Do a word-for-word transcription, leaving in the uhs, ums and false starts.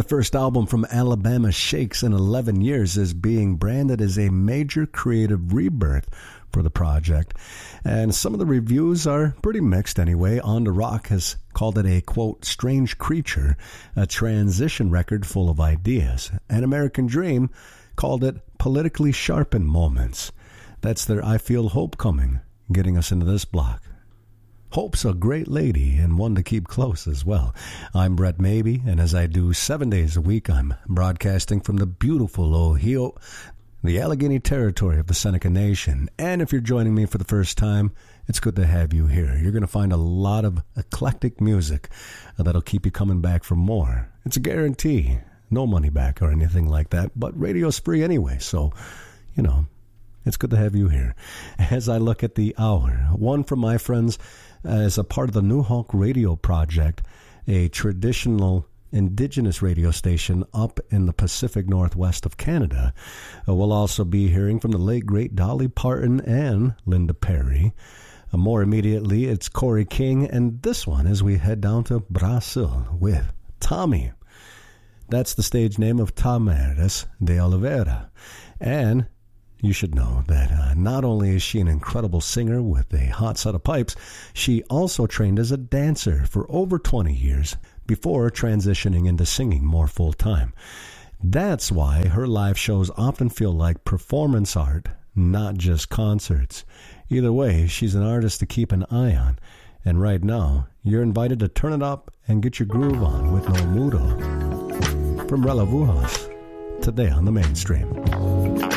The first album from Alabama Shakes in eleven years is being branded as a major creative rebirth for the project. And some of the reviews are pretty mixed anyway. On the Rock has called it a, quote, strange creature, a transition record full of ideas. And American Dream called it politically sharpened moments. That's their I Feel Hope Coming, getting us into this block. Hope's a great lady and one to keep close as well. I'm Brett Mabee, and as I do seven days a week, I'm broadcasting from the beautiful Ohio, the Allegheny territory of the Seneca Nation. And if you're joining me for the first time, it's good to have you here. You're going to find a lot of eclectic music that'll keep you coming back for more. It's a guarantee. No money back or anything like that, but radio's free anyway, so, you know, it's good to have you here. As I look at the hour, one from my friends as a part of the New Hawk Radio Project, a traditional indigenous radio station up in the Pacific Northwest of Canada. Uh, we'll also be hearing from the late, great Dolly Parton and Linda Perry. Uh, more immediately, it's Corey King, and this one as we head down to Brazil with Tommy. That's the stage name of Tamires de Oliveira. And you should know that uh, not only is she an incredible singer with a hot set of pipes, she also trained as a dancer for over twenty years before transitioning into singing more full-time. That's why her live shows often feel like performance art, not just concerts. Either way, she's an artist to keep an eye on. And right now, you're invited to turn it up and get your groove on with No Mudo from Rela Vujas, today on the Mainstream.